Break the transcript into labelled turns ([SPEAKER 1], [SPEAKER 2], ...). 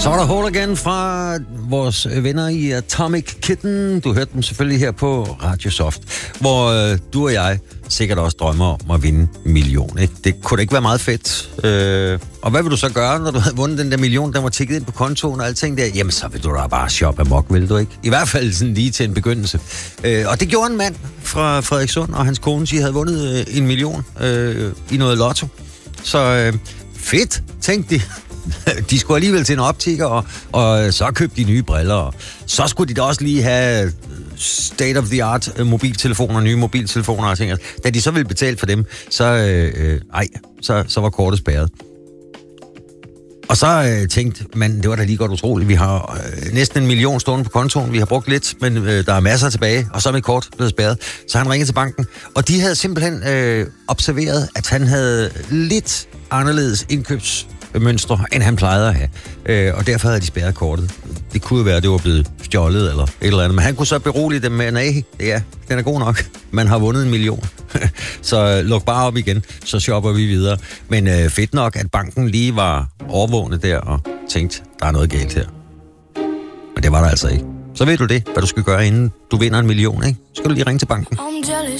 [SPEAKER 1] Så var der Hold Again fra vores venner i Atomic Kitten. Du hørte dem selvfølgelig her på Radio Soft, hvor du og jeg sikkert også drømmer om at vinde en million. Ikke? Det kunne da ikke være meget fedt. Og hvad vil du så gøre, når du havde vundet den der million, der var tikket ind på kontoen og alting der? Jamen, så vil du da bare shoppe amok, vil du ikke? I hvert fald sådan lige til en begyndelse. Og det gjorde en mand fra Frederikssund, og hans kone, de havde vundet en million i noget lotto. Så fedt, tænkte de. De skulle alligevel til en optiker, og så købte de nye briller. Og så skulle de da også lige have state-of-the-art mobiltelefoner, nye mobiltelefoner og ting. Da de så ville betale for dem, så var kortet spærret. Og så tænkte man, det var da lige godt utroligt. Vi har næsten 1 million stående på kontoen. Vi har brugt lidt, men der er masser tilbage. Og så er mit kort blevet spærret. Så han ringede til banken. Og de havde simpelthen observeret, at han havde lidt anderledes indkøbsmønstre, end han plejede at have. Og derfor havde de spærret kortet. Det kunne jo være, at det var blevet stjålet eller et eller andet. Men han kunne så berolige dem med, nej, ja, den er god nok. Man har vundet 1 million. Så luk bare op igen, så shopper vi videre. Men fedt nok, at banken lige var overvågende der og tænkte, der er noget galt her. Men det var der altså ikke. Så ved du det, hvad du skal gøre, inden du vinder 1 million, ikke? Så skal du lige ringe til banken.